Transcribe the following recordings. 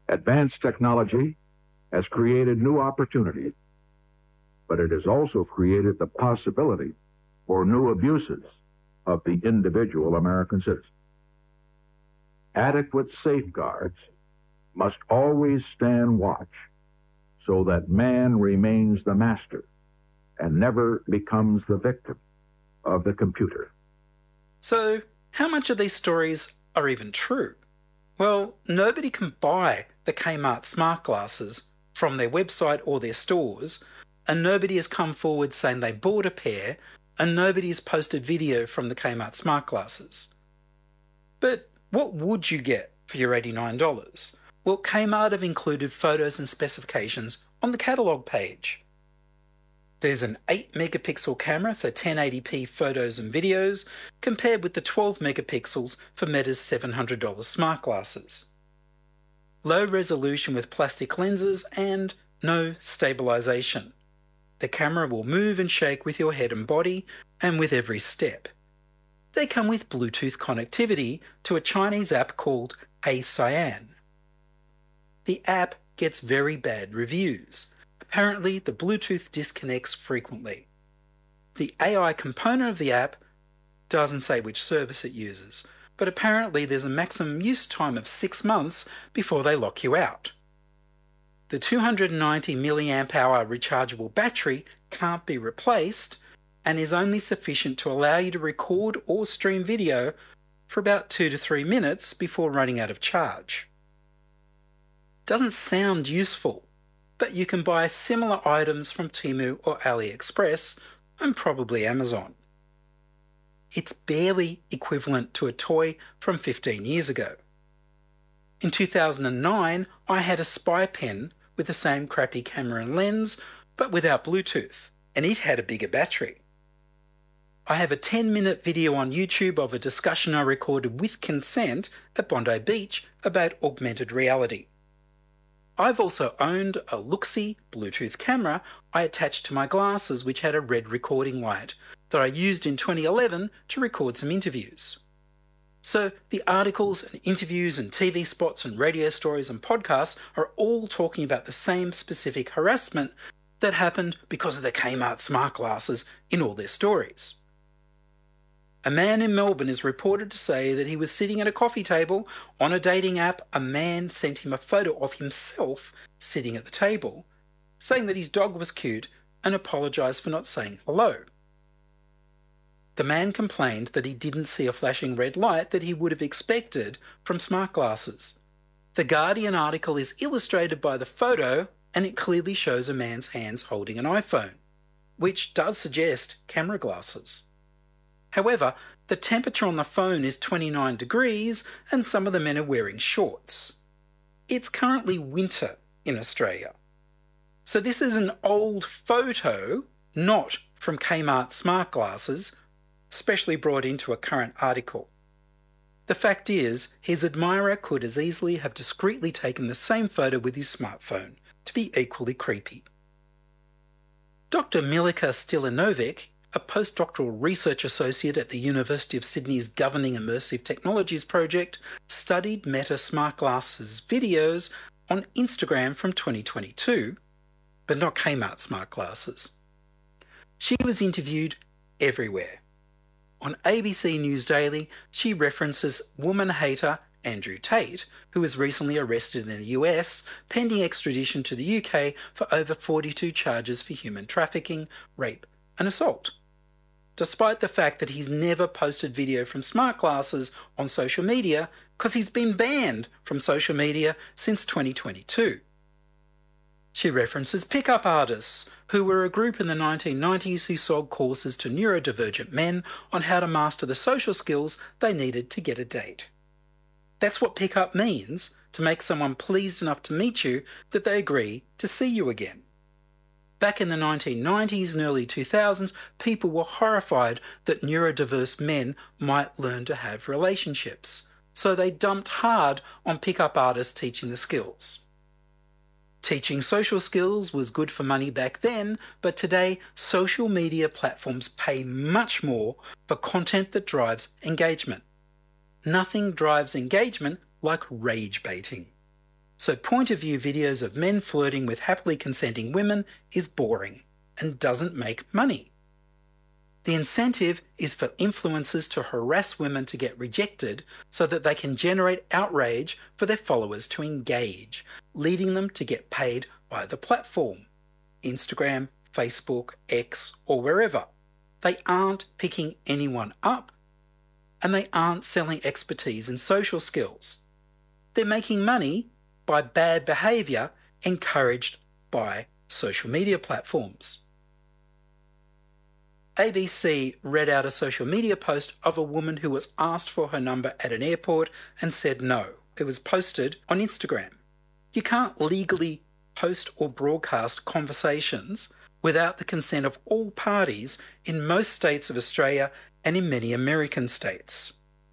Advanced technology has created new opportunities, but it has also created the possibility for new abuses of the individual American citizen. Adequate safeguards must always stand watch so that man remains the master and never becomes the victim of the computer. So, how much of these stories are even true? Well, nobody can buy the Kmart smart glasses from their website or their stores, and nobody has come forward saying they bought a pair, and nobody has posted video from the Kmart smart glasses. But what would you get for your $89? Well, Kmart have included photos and specifications on the catalogue page. There's an 8 megapixel camera for 1080p photos and videos, compared with the 12 megapixels for Meta's $700 smart glasses. Low resolution with plastic lenses and no stabilization. The camera will move and shake with your head and body and with every step. They come with Bluetooth connectivity to a Chinese app called Hey Cyan. The app gets very bad reviews. Apparently, the Bluetooth disconnects frequently. The AI component of the app doesn't say which service it uses, but apparently there's a maximum use time of 6 months before they lock you out. The 290 mAh rechargeable battery can't be replaced and is only sufficient to allow you to record or stream video for about 2 to 3 minutes before running out of charge. Doesn't sound useful, but you can buy similar items from Temu or AliExpress and probably Amazon. It's barely equivalent to a toy from 15 years ago. In 2009, I had a Spy Pen with the same crappy camera and lens, but without Bluetooth, and it had a bigger battery. I have a 10-minute video on YouTube of a discussion I recorded with consent at Bondi Beach about augmented reality. I've also owned a Luxi Bluetooth camera I attached to my glasses, which had a red recording light that I used in 2011 to record some interviews. So the articles and interviews and TV spots and radio stories and podcasts are all talking about the same specific harassment that happened because of the Kmart smart glasses in all their stories. A man in Melbourne is reported to say that he was sitting at a coffee table on a dating app. A man sent him a photo of himself sitting at the table, saying that his dog was cute and apologised for not saying hello. The man complained that he didn't see a flashing red light that he would have expected from smart glasses. The Guardian article is illustrated by the photo, and it clearly shows a man's hands holding an iPhone, which does suggest camera glasses. However, the temperature on the phone is 29 degrees and some of the men are wearing shorts. It's currently winter in Australia. So this is an old photo, not from Kmart smart glasses, specially brought into a current article. The fact is, his admirer could as easily have discreetly taken the same photo with his smartphone to be equally creepy. Dr. Milika Stilinovic, a postdoctoral research associate at the University of Sydney's Governing Immersive Technologies project, studied Meta smart glasses videos on Instagram from 2022, but not Kmart smart glasses. She was interviewed everywhere. On ABC News Daily, she references woman hater Andrew Tate, who was recently arrested in the US, pending extradition to the UK for over 42 charges for human trafficking, rape and assault, despite the fact that he's never posted video from smart glasses on social media because he's been banned from social media since 2022. She references pickup artists, who were a group in the 1990s who sold courses to neurodivergent men on how to master the social skills they needed to get a date. That's what pickup means, to make someone pleased enough to meet you that they agree to see you again. Back in the 1990s and early 2000s, people were horrified that neurodiverse men might learn to have relationships, so they dumped hard on pickup artists teaching the skills. Teaching social skills was good for money back then, but today social media platforms pay much more for content that drives engagement. Nothing drives engagement like rage baiting. so point of view videos of men flirting with happily consenting women is boring and doesn't make money. The incentive is for influencers to harass women to get rejected so that they can generate outrage for their followers to engage, leading them to get paid by the platform, Instagram, Facebook, X, or wherever. They aren't picking anyone up, and they aren't selling expertise and social skills. They're making money by bad behaviour encouraged by social media platforms. ABC read out a social media post of a woman who was asked for her number at an airport and said no. It was posted on Instagram. You can't legally post or broadcast conversations without the consent of all parties in most states of Australia and in many American states.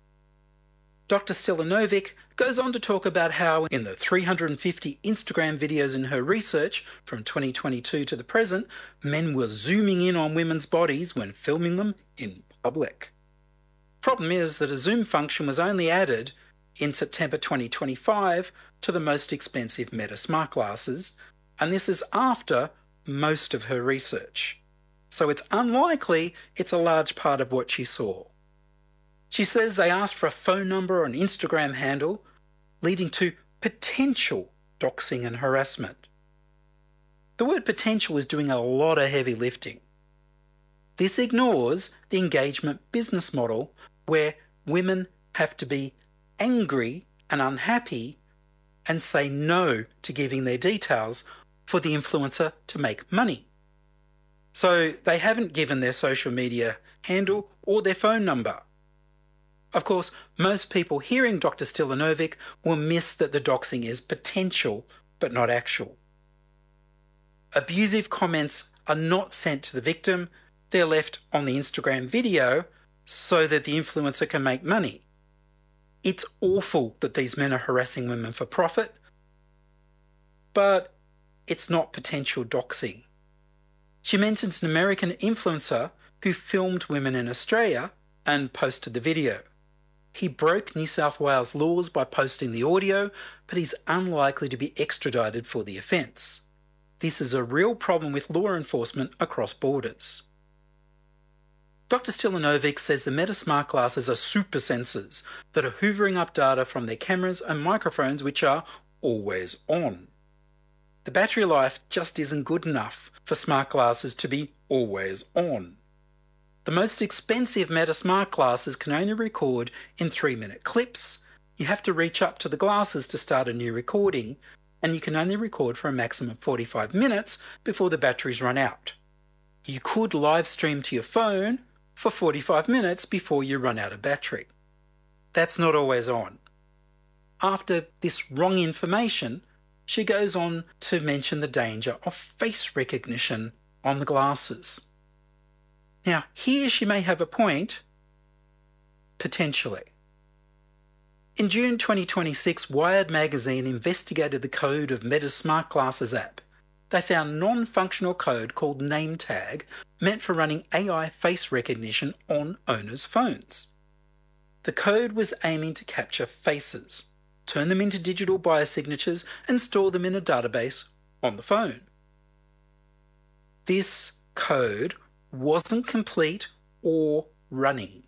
Dr. Stilanovic goes on to talk about how in the 350 Instagram videos in her research from 2022 to the present, men were zooming in on women's bodies when filming them in public. Problem is that a zoom function was only added in September 2025 to the most expensive Meta smart glasses, and this is after most of her research. So it's unlikely it's a large part of what she saw. She says they asked for a phone number or an Instagram handle, leading to potential doxing and harassment. The word potential is doing a lot of heavy lifting. This ignores the engagement business model where women have to be angry and unhappy and say no to giving their details for the influencer to make money. So they haven't given their social media handle or their phone number. Of course, most people hearing Dr. Stilanovic will miss that the doxing is potential but not actual. Abusive comments are not sent to the victim, they're left on the Instagram video so that the influencer can make money. It's awful that these men are harassing women for profit, but it's not potential doxing. She mentions an American influencer who filmed women in Australia and posted the video. He broke New South Wales laws by posting the audio, but he's unlikely to be extradited for the offence. This is a real problem with law enforcement across borders. Dr. Stilanovic says the Meta smart glasses are super sensors that are hoovering up data from their cameras and microphones which are always on. The battery life just isn't good enough for smart glasses to be always on. The most expensive Meta smart glasses can only record in 3-minute clips. You have to reach up to the glasses to start a new recording, and you can only record for a maximum of 45 minutes before the batteries run out. You could live stream to your phone for 45 minutes before you run out of battery. That's not always on. After this wrong information, she goes on to mention the danger of face recognition on the glasses. Now, here she may have a point, potentially. In June 2026, Wired magazine investigated the code of Meta's smart glasses app. They found non-functional code called NameTag meant for running AI face recognition on owners' phones. The code was aiming to capture faces, turn them into digital biosignatures, and store them in a database on the phone. This code wasn't complete or running.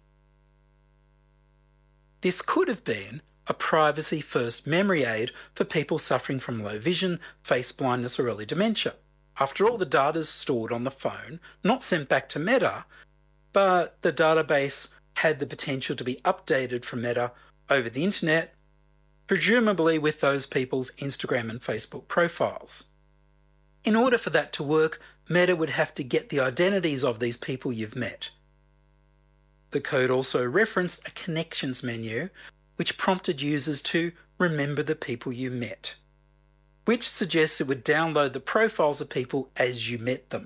This could have been a privacy-first memory aid for people suffering from low vision, face blindness or early dementia. After all, the data is stored on the phone, not sent back to Meta, but the database had the potential to be updated from Meta over the internet, presumably with those people's Instagram and Facebook profiles. In order for that to work, Meta would have to get the identities of these people you've met. The code also referenced a connections menu, which prompted users to remember the people you met, which suggests it would download the profiles of people as you met them.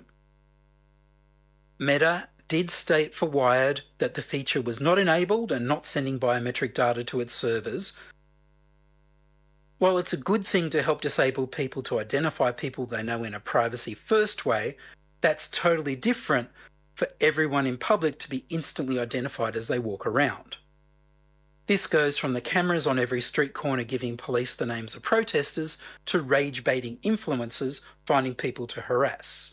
Meta did state for Wired that the feature was not enabled and not sending biometric data to its servers. While it's a good thing to help disabled people to identify people they know in a privacy-first way, that's totally different for everyone in public to be instantly identified as they walk around. This goes from the cameras on every street corner giving police the names of protesters to rage-baiting influencers finding people to harass.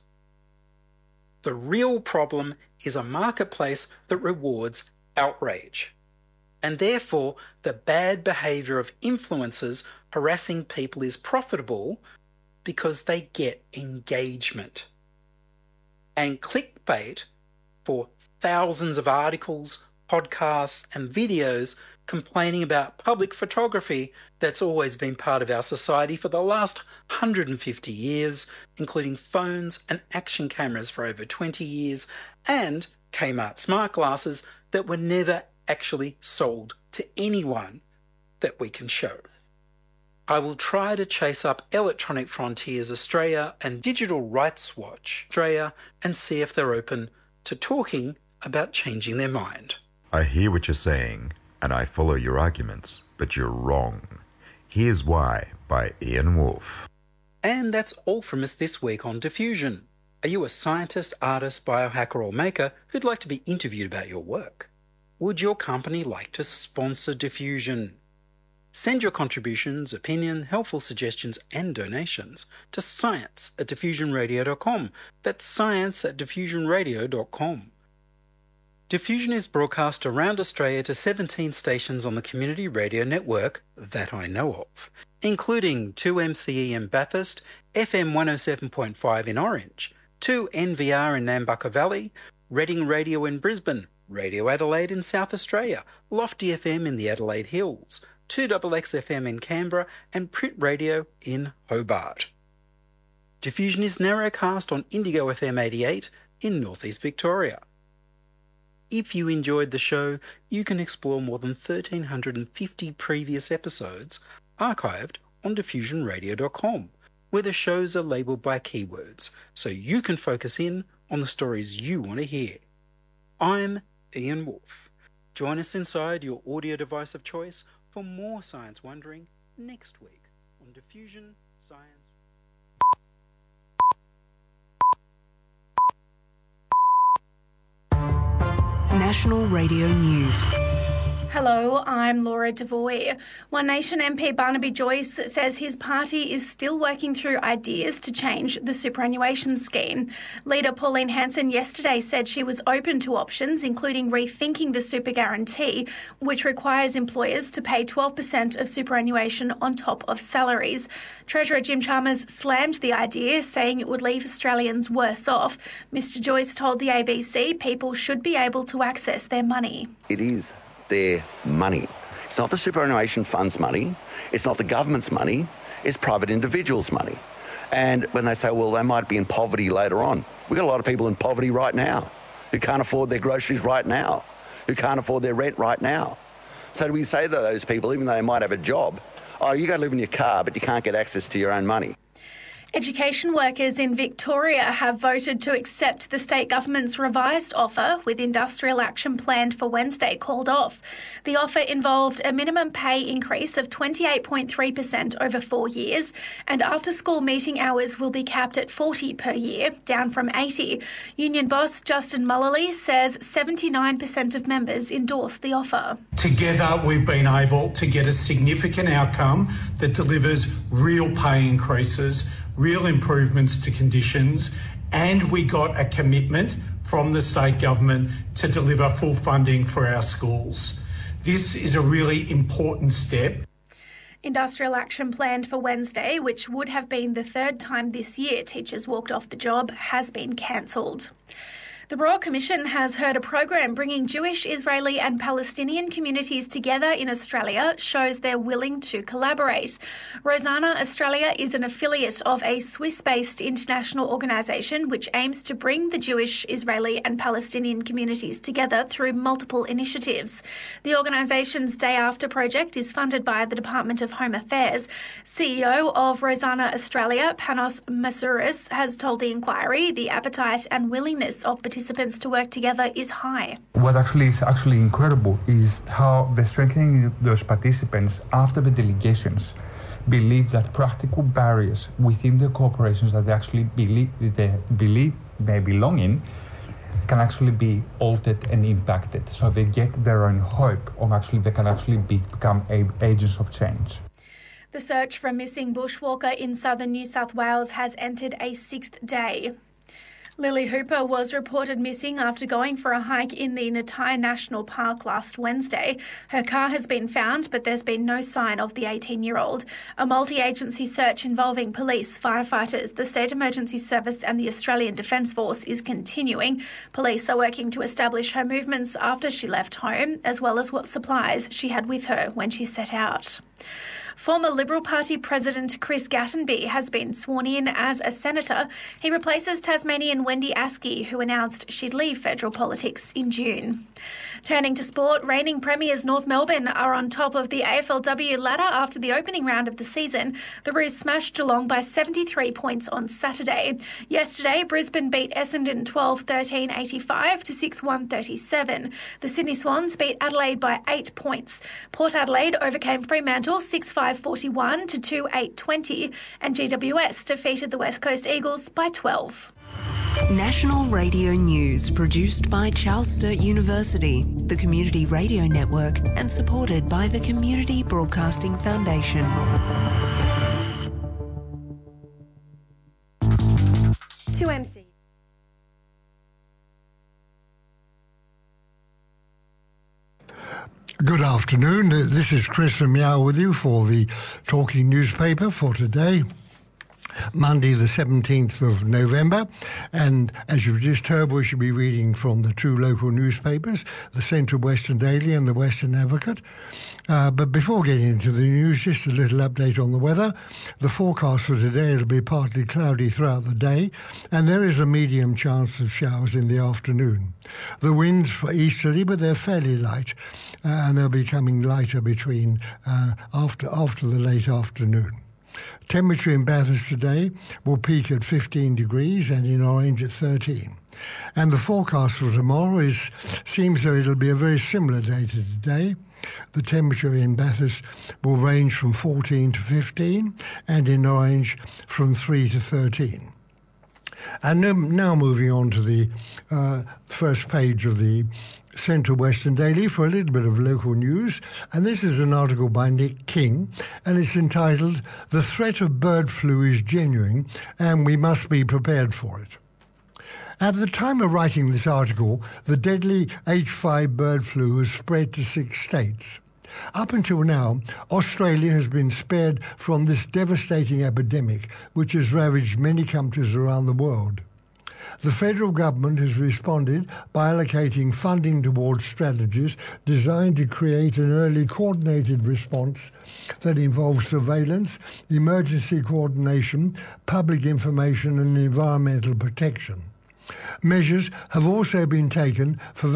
The real problem is a marketplace that rewards outrage, and therefore the bad behaviour of influencers harassing people is profitable because they get engagement. And clickbait for thousands of articles, podcasts and videos complaining about public photography that's always been part of our society for the last 150 years, including phones and action cameras for over 20 years, and Kmart smart glasses that were never actually sold to anyone that we can show. I will try to chase up Electronic Frontiers Australia and Digital Rights Watch Australia and see if they're open to talking about changing their mind. I hear what you're saying, and I follow your arguments, but you're wrong. Here's Why by Ian Wolfe. And that's all from us this week on Diffusion. Are you a scientist, artist, biohacker or maker who'd like to be interviewed about your work? Would your company like to sponsor Diffusion? Send your contributions, opinion, helpful suggestions and donations to science@diffusionradio.com. That's science@diffusionradio.com. Diffusion is broadcast around Australia to 17 stations on the community radio network that I know of, including 2MCE in Bathurst, FM 107.5 in Orange, 2NVR in Nambucca Valley, Reading Radio in Brisbane, Radio Adelaide in South Australia, Lofty FM in the Adelaide Hills, 2XX FM in Canberra and Print Radio in Hobart. Diffusion is narrowcast on Indigo FM 88 in Northeast Victoria. If you enjoyed the show, you can explore more than 1,350 previous episodes archived on diffusionradio.com, where the shows are labelled by keywords, so you can focus in on the stories you want to hear. I'm Ian Wolfe. Join us inside your audio device of choice for more science wondering next week on Diffusion Science. National Radio News. Hello, I'm Laura Devoy. One Nation MP Barnaby Joyce says his party is still working through ideas to change the superannuation scheme. Leader Pauline Hanson yesterday said she was open to options, including rethinking the super guarantee, which requires employers to pay 12% of superannuation on top of salaries. Treasurer Jim Chalmers slammed the idea, saying it would leave Australians worse off. Mr Joyce told the ABC people should be able to access their money. It is their money. It's not the superannuation fund's money. It's not the government's money. It's private individuals' money. And when they say, well, they might be in poverty later on, we've got a lot of people in poverty right now who can't afford their groceries right now, who can't afford their rent right now. So do we say to those people, even though they might have a job, oh, you got to live in your car, but you can't get access to your own money? Education workers in Victoria have voted to accept the state government's revised offer, with industrial action planned for Wednesday called off. The offer involved a minimum pay increase of 28.3% over 4 years, and after-school meeting hours will be capped at 40 per year, down from 80. Union boss Justin Mullally says 79% of members endorsed the offer. Together, we've been able to get a significant outcome that delivers real pay increases, real improvements to conditions, and we got a commitment from the state government to deliver full funding for our schools. This is a really important step. Industrial action planned for Wednesday, which would have been the third time this year teachers walked off the job, has been cancelled. The Royal Commission has heard a program bringing Jewish, Israeli and Palestinian communities together in Australia shows they're willing to collaborate. Rosanna Australia is an affiliate of a Swiss-based international organisation which aims to bring the Jewish, Israeli and Palestinian communities together through multiple initiatives. The organisation's Day After project is funded by the Department of Home Affairs. CEO of Rosanna Australia, Panos Masouras, has told the inquiry the appetite and willingness of participants to work together is high. What is incredible is how the strengthening of those participants after the delegations believe that practical barriers within the corporations that they actually believe they belong in can actually be altered and impacted. So they get their own hope of they can actually become agents of change. The search for a missing bushwalker in southern New South Wales has entered a 6th day. Lily Hooper was reported missing after going for a hike in the Natai National Park last Wednesday. Her car has been found, but there's been no sign of the 18-year-old. A multi-agency search involving police, firefighters, the State Emergency Service and the Australian Defence Force is continuing. Police are working to establish her movements after she left home, as well as what supplies she had with her when she set out. Former Liberal Party President Chris Gattenby has been sworn in as a senator. He replaces Tasmanian Wendy Askey, who announced she'd leave federal politics in June. Turning to sport, reigning premiers North Melbourne are on top of the AFLW ladder after the opening round of the season. The Roos smashed Geelong by 73 points on Saturday. Yesterday, Brisbane beat Essendon 12-13-85 to 6-1-37. The Sydney Swans beat Adelaide by 8 points. Port Adelaide overcame Fremantle 6-5-41 to 2-8-20, and GWS defeated the West Coast Eagles by 12. National Radio News, produced by Charles Sturt University, the Community Radio Network, and supported by the Community Broadcasting Foundation. To MC. Good afternoon. This is Chris and Meow with you for the Talking Newspaper for today, Monday the 17th of November, and as you've just heard, we should be reading from the two local newspapers, the Central Western Daily and the Western Advocate. But before getting into the news, just a little update on the weather. The forecast for today will be partly cloudy throughout the day, and there is a medium chance of showers in the afternoon. The winds are easterly, but they're fairly light, and they'll be becoming lighter between after the late afternoon. Temperature in Bathurst today will peak at 15 degrees and in Orange at 13. And the forecast for tomorrow seems though it'll be a very similar day to today. The temperature in Bathurst will range from 14 to 15 and in Orange from 3 to 13. And now moving on to the first page of the Central Western Daily for a little bit of local news. And this is an article by Nick King, and it's entitled, "The Threat of Bird Flu is Genuine and We Must Be Prepared for It." At the time of writing this article, the deadly H5 bird flu has spread to 6 states. Up until now, Australia has been spared from this devastating epidemic, which has ravaged many countries around the world. The federal government has responded by allocating funding towards strategies designed to create an early coordinated response that involves surveillance, emergency coordination, public information and environmental protection. Measures have also been taken for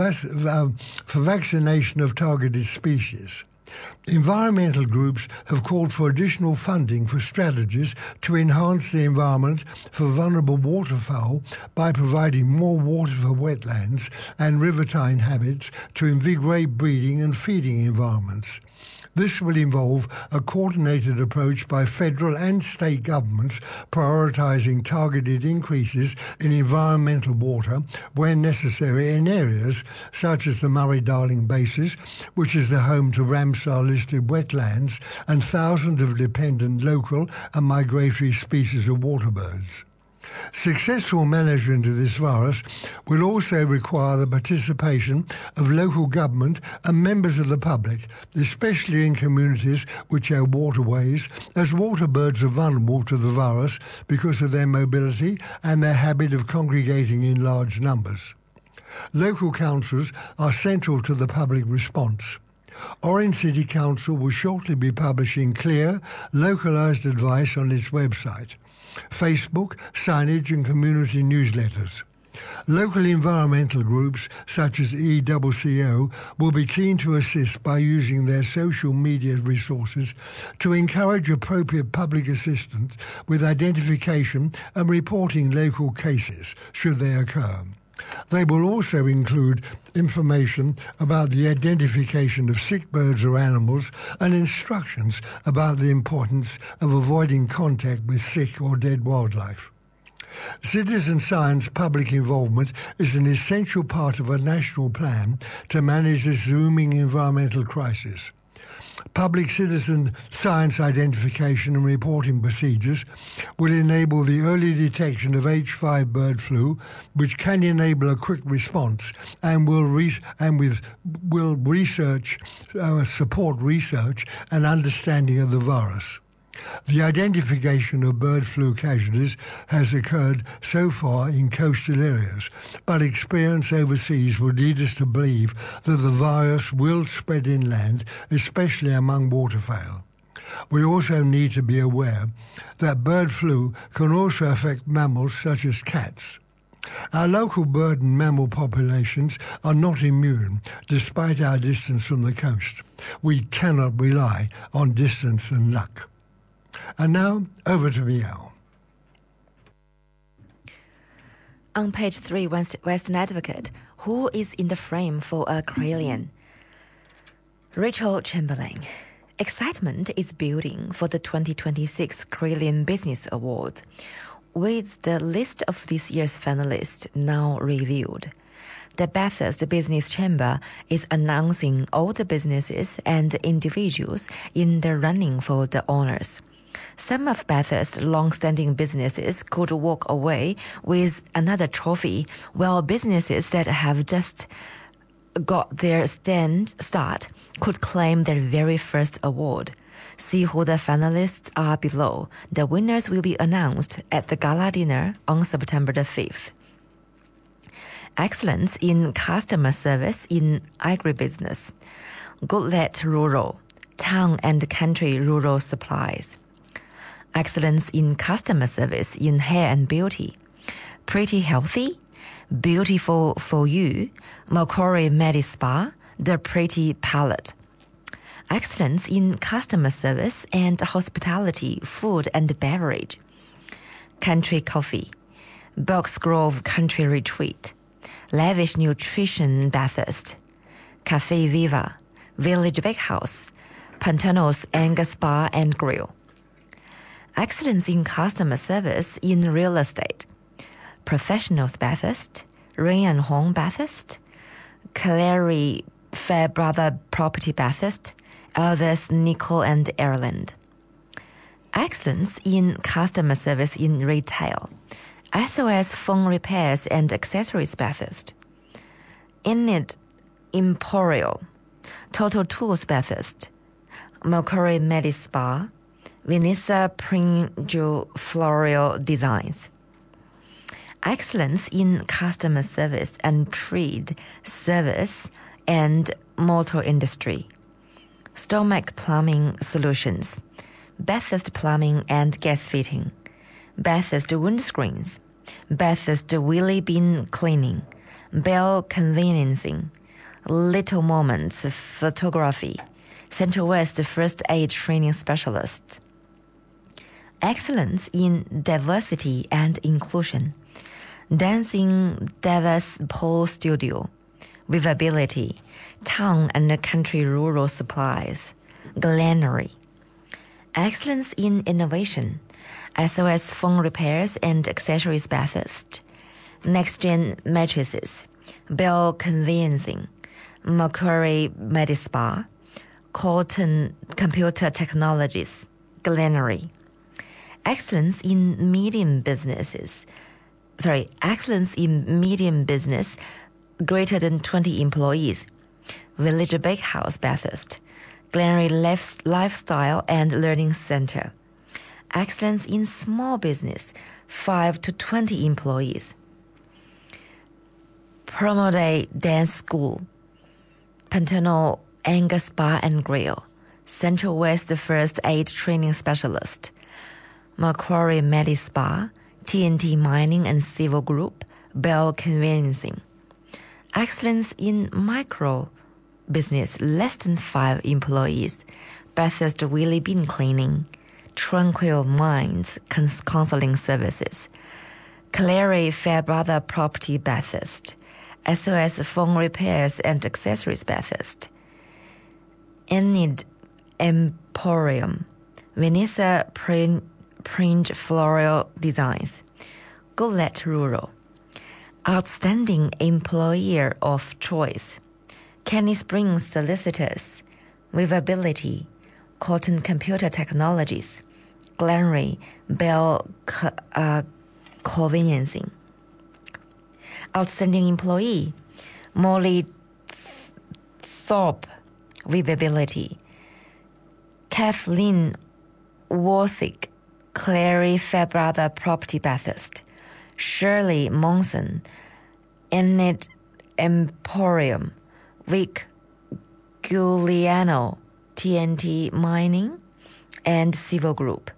vaccination of targeted species. Environmental groups have called for additional funding for strategies to enhance the environment for vulnerable waterfowl by providing more water for wetlands and riverine habits to invigorate breeding and feeding environments. This will involve a coordinated approach by federal and state governments prioritising targeted increases in environmental water where necessary in areas such as the Murray-Darling Basin, which is the home to Ramsar-listed wetlands and thousands of dependent local and migratory species of waterbirds. Successful management of this virus will also require the participation of local government and members of the public, especially in communities which have waterways, as waterbirds are vulnerable to the virus because of their mobility and their habit of congregating in large numbers. Local councils are central to the public response. Orange City Council will shortly be publishing clear, localised advice on its website, Facebook, signage and community newsletters. Local environmental groups such as EWCO will be keen to assist by using their social media resources to encourage appropriate public assistance with identification and reporting local cases should they occur. They will also include information about the identification of sick birds or animals and instructions about the importance of avoiding contact with sick or dead wildlife. Citizen science public involvement is an essential part of a national plan to manage this looming environmental crisis. Public citizen science identification and reporting procedures will enable the early detection of H5 bird flu, which can enable a quick response and will support research and understanding of the virus. The identification of bird flu casualties has occurred so far in coastal areas, but experience overseas would lead us to believe that the virus will spread inland, especially among waterfowl. We also need to be aware that bird flu can also affect mammals such as cats. Our local bird and mammal populations are not immune, despite our distance from the coast. We cannot rely on distance and luck. And now, over to Miao. On page 3, Western Advocate, who is in the frame for a Krillin? Rachel Chamberlain. Excitement is building for the 2026 Krillin Business Awards, with the list of this year's finalists now revealed. The Bathurst Business Chamber is announcing all the businesses and individuals in the running for the honours. Some of Bathurst's long-standing businesses could walk away with another trophy, while businesses that have just got their start could claim their very first award. See who the finalists are below. The winners will be announced at the gala dinner on September the 5th. Excellence in customer service in agribusiness. Goodlet Rural, town and country rural supplies. Excellence in customer service in hair and beauty. Pretty Healthy, Beautiful for You, Macquarie Medispa, The Pretty Palette. Excellence in customer service and hospitality, food and beverage. Country Coffee, Boxgrove Country Retreat, Lavish Nutrition Bathurst, Cafe Viva, Village Bakehouse, Pantano's Angus Bar and Grill. Excellence in customer service in real estate. Professionals Bathurst, Rain & Hong Bathurst, Clary Fairbrother Property Bathurst, Elders Nicol and Ireland. Excellence in customer service in retail. SOS Phone Repairs and Accessories Bathurst. Enid Emporial, Total Tools Bathurst, Macquarie Medispa, Vanessa Pringle Floral Designs. Excellence in customer service and trade, service, and motor industry. Stomach Plumbing Solutions, Bathurst Plumbing and Gas Fitting, Bathurst Windscreens, Bathurst Wheelie Bin Cleaning, Bell Conveyancing, Little Moments Photography, Central West First Aid Training Specialist. Excellence in diversity and inclusion. Dancing Davis Pole Studio, Vivability, Town and Country Rural Supplies, Glenary. Excellence in innovation. SOS Phone Repairs and Accessories Bathurst, Next Gen Mattresses, Bell Conveyancing, Macquarie Medispa, Colton Computer Technologies, Glenary. Excellence in medium business, greater than 20 employees. Village Bakehouse Bathurst, Glenary Lifestyle and Learning Center. Excellence in small business, 5 to 20 employees. Promoday Dance School, Pantano Angus Bar and Grill, Central West First Aid Training Specialist. Macquarie Medispa, TNT Mining and Civil Group, Bell Conveyancing. Excellence in micro business, less than 5 employees. Bathurst Wheelie Bin Cleaning, Tranquil Minds Counseling Services, Clary Fairbrother Property Bathurst, SOS Phone Repairs and Accessories Bathurst, Enid Emporium, Vanessa Print Floral Designs, Gullet Rural. Outstanding Employer of Choice. Canny Springs Solicitors. Weavability. Cotton Computer Technologies. Glenry Bell Conveyancing. Outstanding Employee. Molly Thorpe. Weavability. Kathleen Warsick, Clary Fairbrother Property Bathurst. Shirley Monson, Enid Emporium. Vic Giuliano, TNT Mining and Civil Group.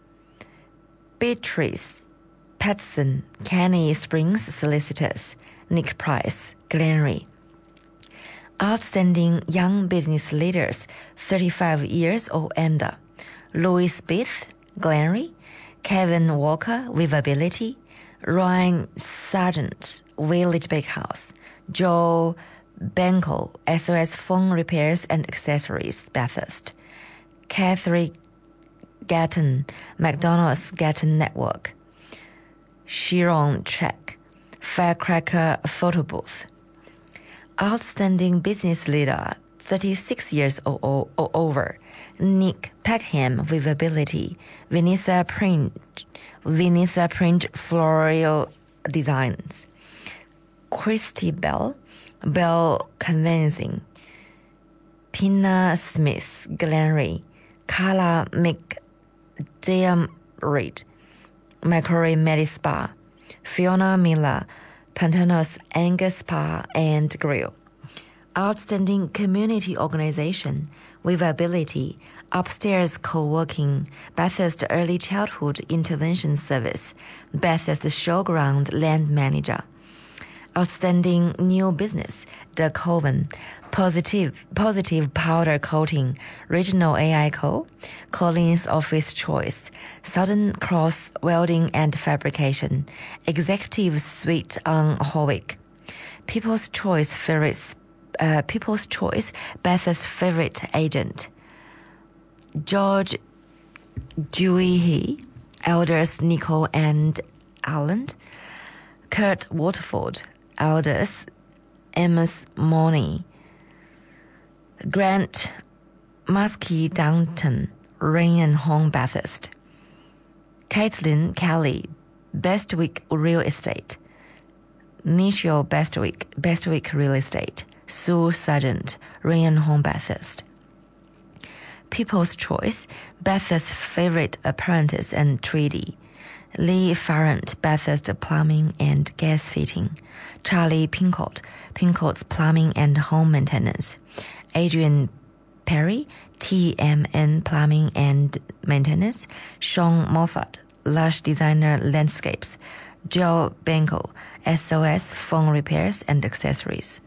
Beatrice Patson, Canny Springs Solicitors. Nick Price, Glenry. Outstanding Young Business Leaders, 35 years or under. Louis Smith, Glenry. Kevin Walker, Weavability. Ryan Sargent, Village Bakehouse. Joe Benko, SOS Phone Repairs and Accessories, Bathurst. Catherine Gatton, McDonald's Gatton Network. Sharon Check, Firecracker Photo Booth. Outstanding Business Leader, 36 years or over. Nick Peckham, Weavability. Vanessa Print Floral Designs. Christy Bell, Bell Conveyancing. Pina Smith, Glenry. Carla McDiarmid, Macquarie Medispa. Fiona Miller, Pantanos Angus Spa and Grill. Outstanding Community Organization, Weavability, Upstairs Co-working, Bathurst Early Childhood Intervention Service, Bathurst Showground Land Manager. Outstanding New Business, The Coven, Positive Powder Coating, Regional AI Co., Collins Office Choice, Southern Cross Welding and Fabrication, Executive Suite on Howick, People's Choice Bathurst Favorite Agent, George Dewey, Elders Nicole and Allen, Kurt Waterford, Elders Amos Money, Grant Muskie Downton, Rain and Home Bathurst, Caitlin Kelly, Bestwick Real Estate, Michelle Bestwick Real Estate, Sue Sargent, Rain and Home Bathurst. People's Choice, Bathurst Favorite Apprentice and Treaty, Lee Farrant, Bathurst Plumbing and Gas Fitting, Charlie Pincott, Pincott's Plumbing and Home Maintenance, Adrian Perry, TMN Plumbing and Maintenance, Sean Moffat, Lush Designer Landscapes, Joe Benko, SOS Phone Repairs and Accessories,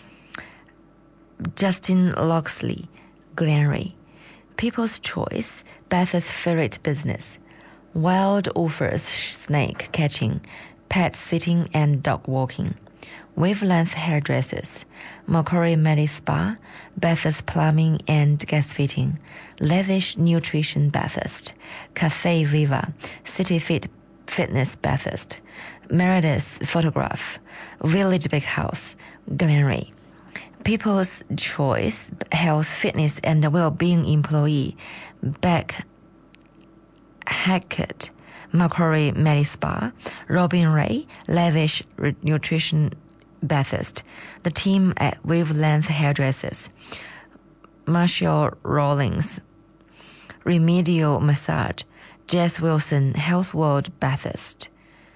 Justin Loxley, Glenry. People's Choice, Bathurst Ferret Business, Wild Offers Snake Catching, Pet Sitting and Dog Walking, Wavelength Hairdressers, Macquarie Medispa, Bathurst Plumbing and Gas Fitting, Lavish Nutrition Bathurst, Cafe Viva, City Fit Fitness Bathurst, Meredith Photograph, Village Bakehouse, Glenry. People's Choice, Health, Fitness and Wellbeing Employee, Beck Hackett, Macquarie Medispa, Robin Ray, Lavish Nutrition Bathurst, the team at Wavelength Hairdressers, Marshall Rawlings, Remedial Massage, Jess Wilson, Health World Bathurst,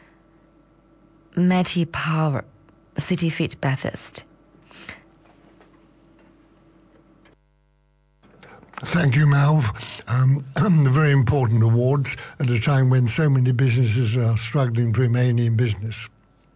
Matty Power, City Fit Bathurst. Thank you, Malv. Very important awards at a time when so many businesses are struggling to remain in business.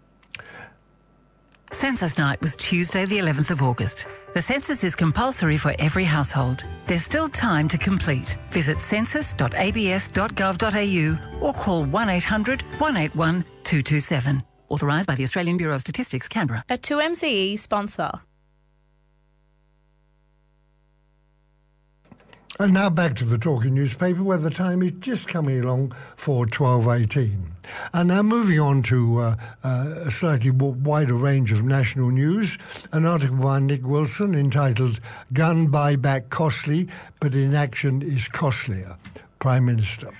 Census night was Tuesday the 11th of August. The census is compulsory for every household. There's still time to complete. Visit census.abs.gov.au or call 1800 181 227. Authorised by the Australian Bureau of Statistics, Canberra. A 2MCE sponsor. And now back to the Talking Newspaper, where the time is just coming along for 12:18. And now moving on to a slightly wider range of national news, an article by Nick Wilson entitled "Gun Buyback Costly, but Inaction is Costlier." Prime Minister.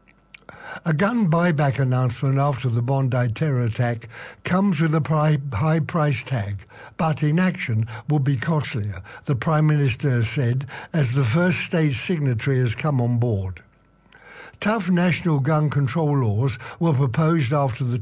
A gun buyback announcement after the Bondi terror attack comes with a high price tag, but inaction will be costlier, the Prime Minister has said, as the first state signatory has come on board. Tough national gun control laws were proposed after the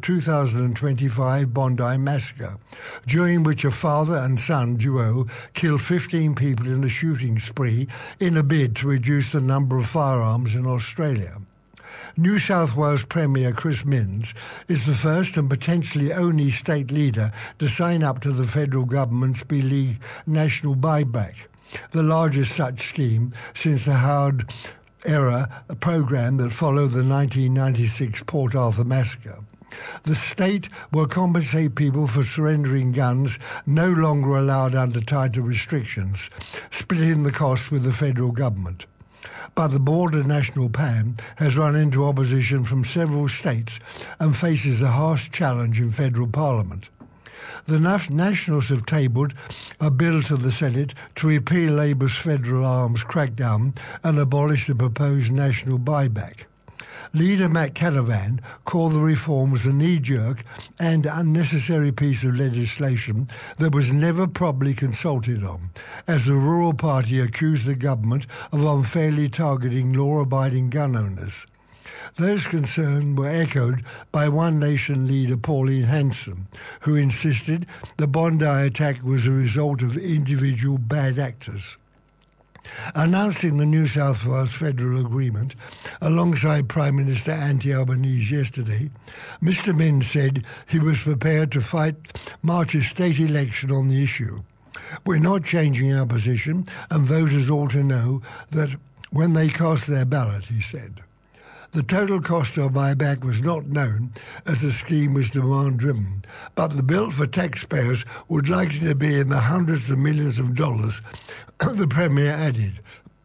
2025 Bondi massacre, during which a father and son duo killed 15 people in a shooting spree in a bid to reduce the number of firearms in Australia. New South Wales Premier Chris Minns is the first and potentially only state leader to sign up to the federal government's Beleague National Buyback, the largest such scheme since the Howard era program that followed the 1996 Port Arthur massacre. The state will compensate people for surrendering guns no longer allowed under tighter restrictions, splitting the cost with the federal government. But the broader national plan has run into opposition from several states and faces a harsh challenge in federal parliament. The Nationals have tabled a bill to the Senate to repeal Labour's federal arms crackdown and abolish the proposed national buyback. Leader Matt Canavan called the reforms a knee-jerk and unnecessary piece of legislation that was never properly consulted on, as the Rural Party accused the government of unfairly targeting law-abiding gun owners. Those concerns were echoed by One Nation leader Pauline Hanson, who insisted the Bondi attack was a result of individual bad actors. Announcing the New South Wales federal agreement alongside Prime Minister Anthony Albanese yesterday, Mr Minns said he was prepared to fight March's state election on the issue. We're not changing our position, and voters ought to know that when they cast their ballot, he said. The total cost of buyback was not known as the scheme was demand-driven, but the bill for taxpayers would likely to be in the hundreds of millions of dollars, the Premier added.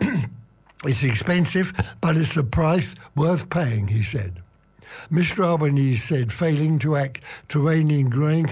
It's expensive, but it's a price worth paying, he said. Mr Albanese said failing to act to rein in growing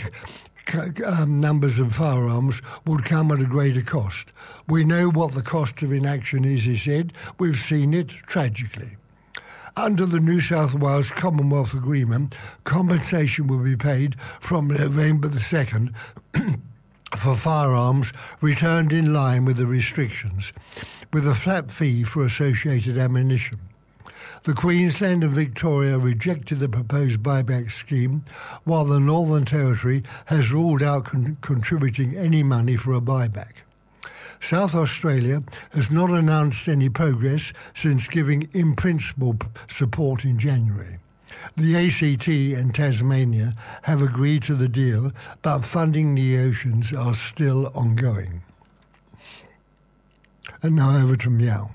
numbers of firearms would come at a greater cost. We know what the cost of inaction is, he said. We've seen it tragically. Under the New South Wales Commonwealth Agreement, compensation will be paid from November the 2nd for firearms returned in line with the restrictions, with a flat fee for associated ammunition. The Queensland and Victoria rejected the proposed buyback scheme, while the Northern Territory has ruled out contributing any money for a buyback. South Australia has not announced any progress since giving in-principle support in January. The ACT and Tasmania have agreed to the deal, but funding negotiations are still ongoing. And now over to Meow.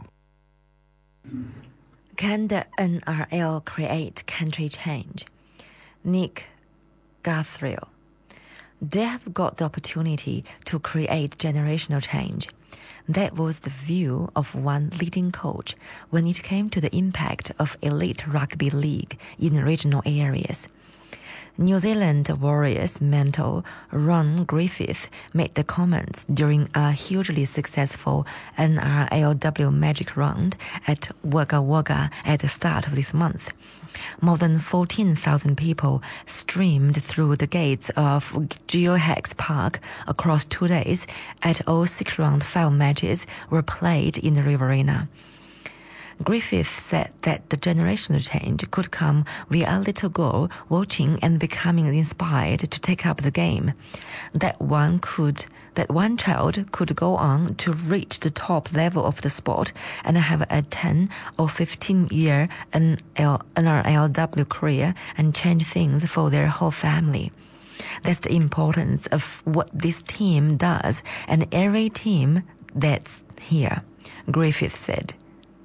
Can the NRL create country change? Nick Gathriel. They have got the opportunity to create generational change. That was the view of one leading coach when it came to the impact of elite rugby league in regional areas. New Zealand Warriors mentor Ron Griffith made the comments during a hugely successful NRLW Magic Round at Wagga Wagga at the start of this month. More than 14,000 people streamed through the gates of Geohex Park across 2 days, and all 6 round 5 matches were played in the Riverina. Griffith said that the generational change could come via a little girl watching and becoming inspired to take up the game. That one child could go on to reach the top level of the sport and have a 10 or 15-year NRLW career and change things for their whole family. That's the importance of what this team does and every team that's here, Griffith said.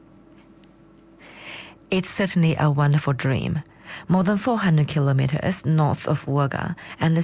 It's certainly a wonderful dream. More than 400 kilometers north of Wagga and